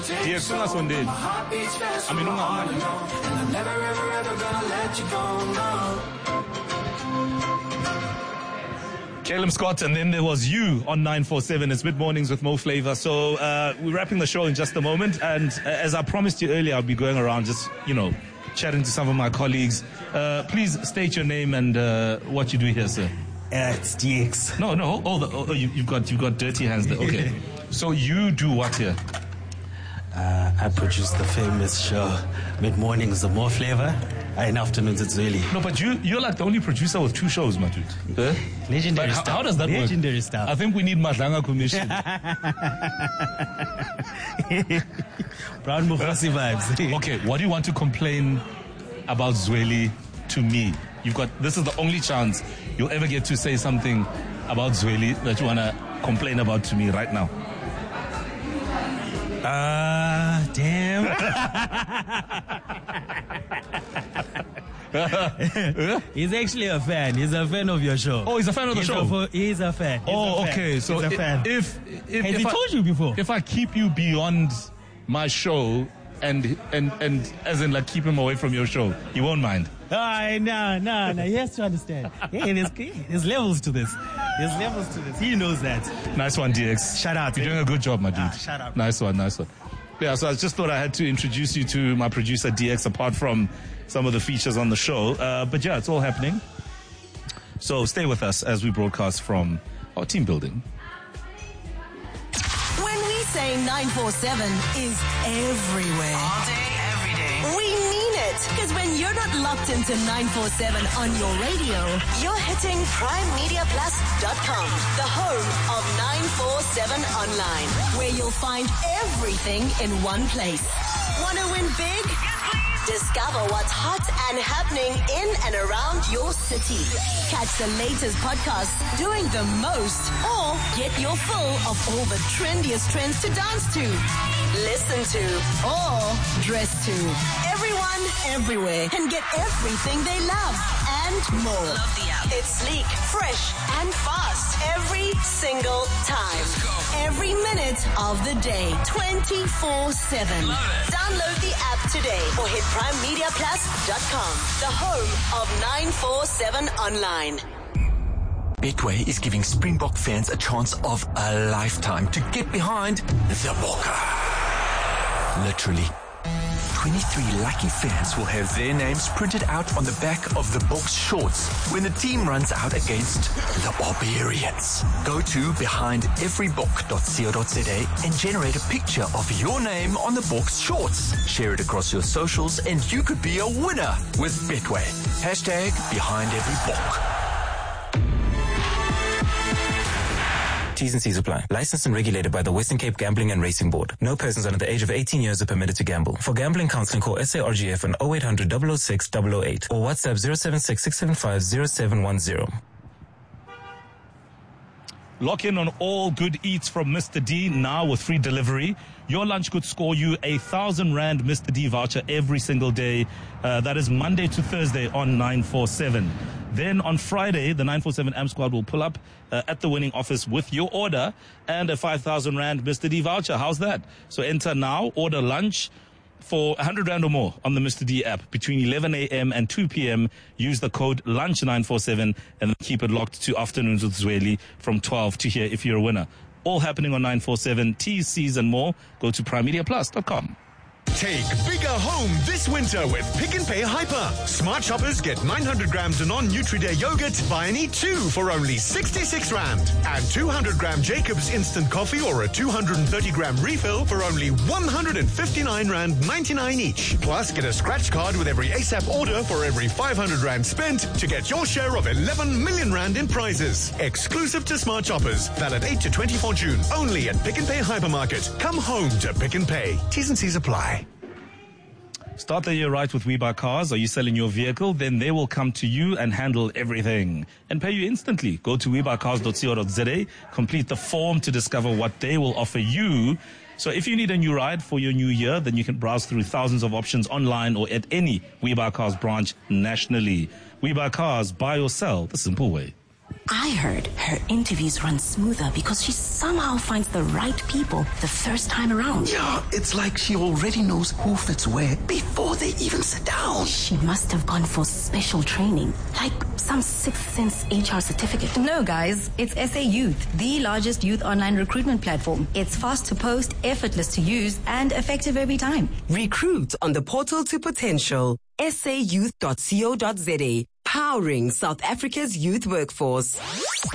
DX ungasondeli. I mean ungahamba. And I'm never ever gonna let you go, no. Caleb Scott, and then there was you on 947. It's Mid Mornings with Mo Flavor. So we're wrapping the show in just a moment, and as I promised you earlier, I'll be going around just, chatting to some of my colleagues. Please state your name and what you do here, sir. It's DX. No. You've got dirty hands there. Okay. So you do what here? I produce the famous show Mid Mornings with Mo Flavor. In afternoons, it's really. No, but you're like the only producer with two shows, my dude. Legendary stuff. How does that work? Legendary stuff. I think we need Madlanga Commission. Brown Mufasi vibes. Okay, what do you want to complain about Zweli to me? This is the only chance you'll ever get to say something about Zweli that you want to complain about to me right now. Damn. He's actually a fan. He's a fan of your show. Oh, he's a fan of the show? He's a fan. Okay. So he's a fan. If Has he told you before? If I keep you beyond my show and as in like keep him away from your show, you won't mind? No. He has to understand. Hey, there's levels to this. There's levels to this. He knows that. Nice one, DX. Shout out. You're doing a good job, my dude. Shut up. Nice one. Yeah, so I just thought I had to introduce you to my producer, DX, apart from some of the features on the show. But yeah, it's all happening. So stay with us as we broadcast from our team building. When we say 947 is everywhere. All day, every day. We mean it. Because when you're not locked into 947 on your radio, you're hitting PrimeMediaPlus.com, the home of 947 online, where you'll find everything in one place. Want to win big? Discover what's hot and happening in and around your city. Catch the latest podcasts doing the most, or get your fill of all the trendiest trends to dance to, listen to, or dress to. Everyone, everywhere can get everything they love and more. Love the app. It's sleek, fresh, and fast every single time. Every minute of the day, 24/7. Download the app today or hit PrimeMediaPlus.com, the home of 947 online. Betway is giving Springbok fans a chance of a lifetime to get behind the Bokke. Literally. 23 lucky fans will have their names printed out on the back of the Boks shorts when the team runs out against the Barbarians. Go to behindeverybok.co.za and generate a picture of your name on the Boks shorts. Share it across your socials and you could be a winner with Betway. #BehindEveryBok. T's and C's apply. Licensed and regulated by the Western Cape Gambling and Racing Board. No persons under the age of 18 years are permitted to gamble. For gambling counseling, call SARGF on 0800 006 008 or WhatsApp 076 675 0710. Lock in on all good eats from Mr. D now with free delivery. Your lunch could score you a 1,000 Rand Mr. D voucher every single day. That is Monday to Thursday on 947. Then on Friday, the 947 AMP squad will pull up at the winning office with your order and a 5,000 Rand Mr. D voucher. How's that? So enter now, order lunch for 100 Rand or more on the Mr. D app between 11 a.m. and 2 p.m. Use the code LUNCH947 and keep it locked to Afternoons with Zweli from 12 to hear if you're a winner. All happening on 947. T's, C's and more. Go to PrimeMediaPlus.com. Take bigger home this winter with Pick n Pay Hyper. Smart shoppers get 900 grams of non-Nutri-Day yogurt, buy and eat 2 for only 66 Rand. And 200 gram Jacob's instant coffee or a 230 gram refill for only 159 Rand 99 each. Plus, get a scratch card with every ASAP order for every 500 Rand spent to get your share of 11 million Rand in prizes. Exclusive to smart shoppers. Valid 8 to 24 June. Only at Pick n Pay Hypermarket. Come home to Pick n Pay. T's and C's apply. Start the year right with We Buy Cars. Are you selling your vehicle? Then they will come to you and handle everything and pay you instantly. Go to webuycars.co.za, complete the form to discover what they will offer you. So if you need a new ride for your new year, then you can browse through thousands of options online or at any We Buy Cars branch nationally. We Buy Cars, buy or sell the simple way. I heard her interviews run smoother because she somehow finds the right people the first time around. Yeah, it's like she already knows who fits where before they even sit down. She must have gone for special training, like some Sixth Sense HR certificate. No, guys, it's SA Youth, the largest youth online recruitment platform. It's fast to post, effortless to use, and effective every time. Recruit on the portal to potential. sayouth.co.za, powering South Africa's youth workforce.